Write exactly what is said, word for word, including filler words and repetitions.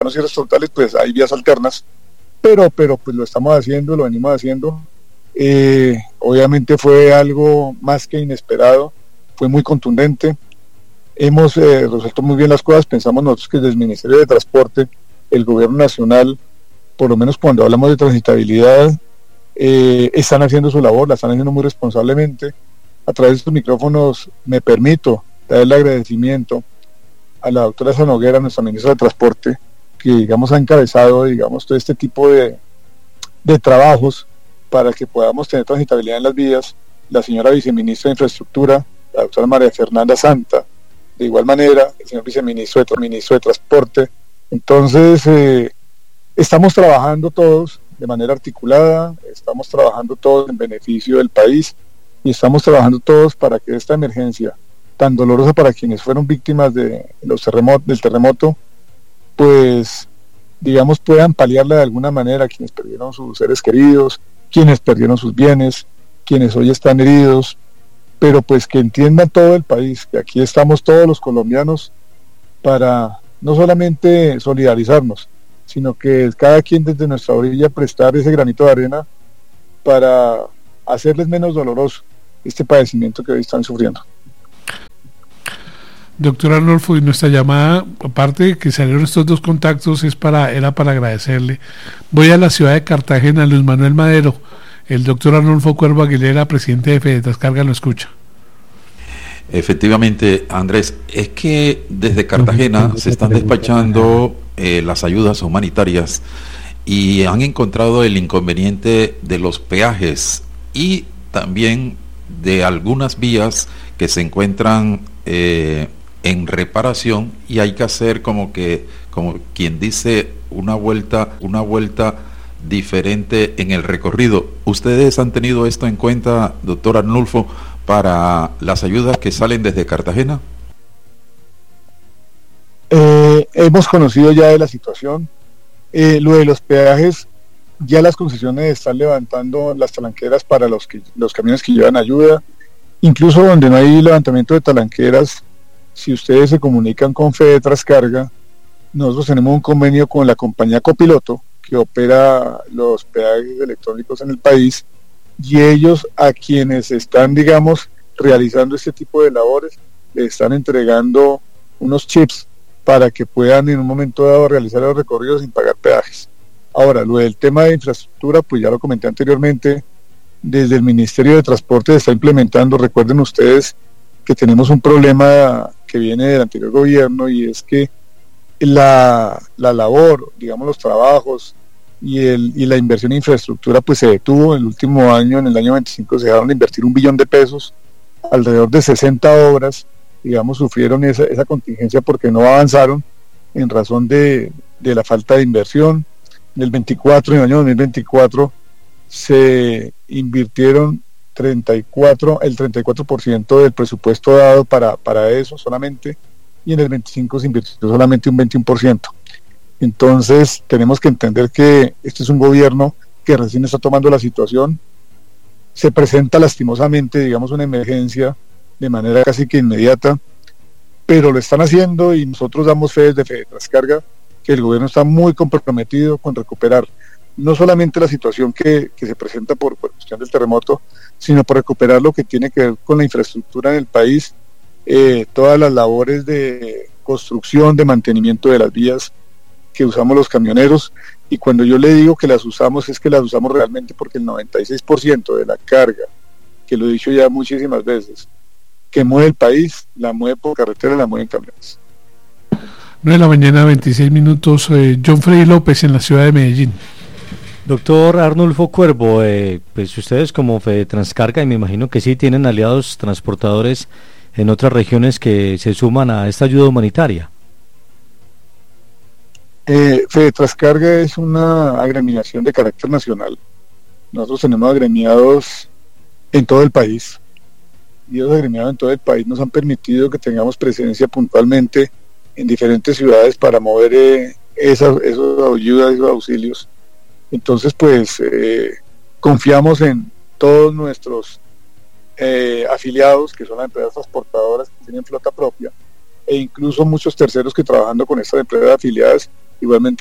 cierres totales, pues hay vías alternas, pero, pero pues lo estamos haciendo, lo venimos haciendo. Eh, obviamente fue algo más que inesperado, fue muy contundente. Hemos eh, resuelto muy bien las cosas. Pensamos nosotros que desde el Ministerio de Transporte, el Gobierno Nacional, por lo menos cuando hablamos de transitabilidad, eh, están haciendo su labor, la están haciendo muy responsablemente. A través de estos micrófonos me permito dar el agradecimiento a la doctora Sanoguera, nuestra ministra de Transporte, que digamos ha encabezado digamos todo este tipo de, de trabajos para que podamos tener transitabilidad en las vías. La señora viceministra de Infraestructura, la doctora María Fernanda Santa, de igual manera, el señor viceministro de, ministro de Transporte. Entonces, eh, estamos trabajando todos de manera articulada, estamos trabajando todos en beneficio del país y estamos trabajando todos para que esta emergencia, tan dolorosa para quienes fueron víctimas de los terremotos, del terremoto, pues, digamos, puedan paliarla de alguna manera, quienes perdieron sus seres queridos, quienes perdieron sus bienes, quienes hoy están heridos, pero pues que entiendan todo el país, que aquí estamos todos los colombianos para no solamente solidarizarnos, sino que cada quien desde nuestra orilla prestar ese granito de arena para hacerles menos doloroso este padecimiento que hoy están sufriendo. Doctor Arnulfo, y nuestra llamada, aparte de que salieron estos dos contactos, es para, era para agradecerle. Voy a la ciudad de Cartagena, Luis Manuel Madero. El doctor Arnulfo Cuervo Aguilera, presidente de FEDETRANSCARGA, lo escucha. Efectivamente, Andrés, es que desde Cartagena se están despachando eh, las ayudas humanitarias y han encontrado el inconveniente de los peajes y también de algunas vías que se encuentran eh, en reparación y hay que hacer como que, como quien dice, una vuelta, una vuelta diferente en el recorrido. ¿Ustedes han tenido esto en cuenta, doctor Arnulfo, para las ayudas que salen desde Cartagena? Eh, hemos conocido ya de la situación. Eh, lo de los peajes, ya las concesiones están levantando las talanqueras para los, que, los camiones que llevan ayuda. Incluso donde no hay levantamiento de talanqueras, si ustedes se comunican con FEDETRANSCARGA, nosotros tenemos un convenio con la compañía Copiloto, que opera los peajes electrónicos en el país, y ellos a quienes están, digamos, realizando este tipo de labores, le están entregando unos chips para que puedan en un momento dado realizar los recorridos sin pagar peajes. Ahora, lo del tema de infraestructura, pues ya lo comenté anteriormente, desde el Ministerio de Transporte se está implementando. Recuerden ustedes que tenemos un problema que viene del anterior gobierno, y es que la, la labor, digamos los trabajos y, el, y la inversión en infraestructura pues se detuvo. El último año, en el año veinticinco, se dejaron de invertir un billón de pesos, alrededor de sesenta obras, digamos, sufrieron esa, esa contingencia porque no avanzaron en razón de, de la falta de inversión. En el veinticuatro, en el año dos mil veinticuatro, se invirtieron treinta y cuatro, el treinta y cuatro por ciento del presupuesto dado para, para eso solamente, y en el veinticinco se invirtió solamente un veintiuno por ciento. Entonces tenemos que entender que este es un gobierno que recién está tomando la situación. Se presenta lastimosamente, digamos, una emergencia de manera casi que inmediata, pero lo están haciendo, y nosotros damos fe desde FEDETRANSCARGA que el gobierno está muy comprometido con recuperar no solamente la situación que, que se presenta por, por cuestión del terremoto, sino por recuperar lo que tiene que ver con la infraestructura en el país, eh, todas las labores de construcción, de mantenimiento de las vías que usamos los camioneros. Y cuando yo le digo que las usamos, es que las usamos realmente, porque el noventa y seis por ciento de la carga, que lo he dicho ya muchísimas veces, que mueve el país, la mueve por carretera, la mueve en camiones. nueve de la mañana, veintiséis minutos. eh, John Freddy López, en la ciudad de Medellín. Doctor Arnulfo Cuervo, eh, pues ustedes como FEDETRANSCARGA, y me imagino que sí tienen aliados transportadores en otras regiones que se suman a esta ayuda humanitaria. Eh, FEDETRANSCARGA es una agremiación de carácter nacional. Nosotros tenemos agremiados en todo el país, y los agremiados en todo el país nos han permitido que tengamos presencia puntualmente en diferentes ciudades para mover eh, esas, esas ayudas, esos auxilios. Entonces, pues, eh, confiamos en todos nuestros eh, afiliados, que son las empresas transportadoras que tienen flota propia, e incluso muchos terceros que, trabajando con estas empresas afiliadas, igualmente